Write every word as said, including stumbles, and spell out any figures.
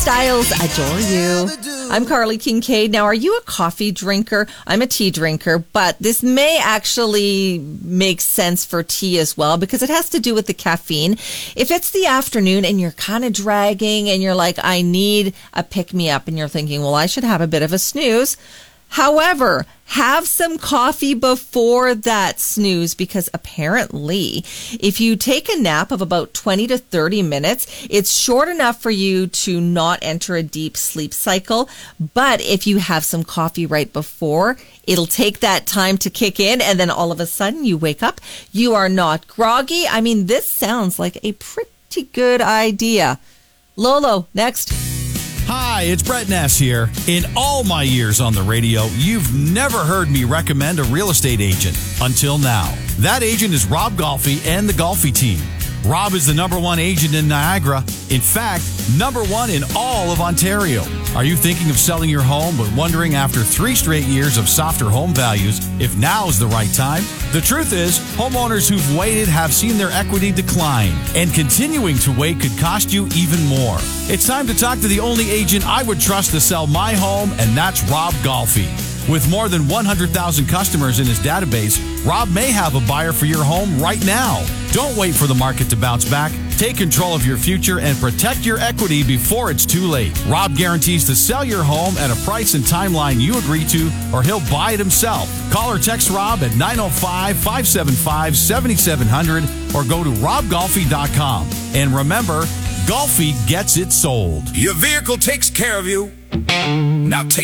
Styles, Adore You. I'm Carly Kincaid. Now, are you a coffee drinker? I'm a tea drinker, but this may actually make sense for tea as well because it has to do with the caffeine. If it's the afternoon and you're kind of dragging and you're like, I need a pick-me-up, and you're thinking, well, I should have a bit of a snooze. However, have some coffee before that snooze because apparently if you take a nap of about twenty to thirty minutes, it's short enough for you to not enter a deep sleep cycle. But if you have some coffee right before, it'll take that time to kick in and then all of a sudden you wake up. You are not groggy. I mean, this sounds like a pretty good idea. Lolo, next. Hi, it's Brett Ness here. In all my years on the radio, you've never heard me recommend a real estate agent until now. That agent is Rob Golfi and the Golfi team. Rob is the number one agent in Niagara. In fact, number one in all of Ontario. Are you thinking of selling your home but wondering after three straight years of softer home values if now is the right time? The truth is, homeowners who've waited have seen their equity decline, and continuing to wait could cost you even more. It's time to talk to the only agent I would trust to sell my home, and that's Rob Golfi. With more than one hundred thousand customers in his database, Rob may have a buyer for your home right now. Don't wait for the market to bounce back. Take control of your future and protect your equity before it's too late. Rob guarantees to sell your home at a price and timeline you agree to, or he'll buy it himself. Call or text Rob at nine oh five, five seven five, seven seven zero zero or go to rob golfi dot com. And remember, Golfi gets it sold. Your vehicle takes care of you. Now take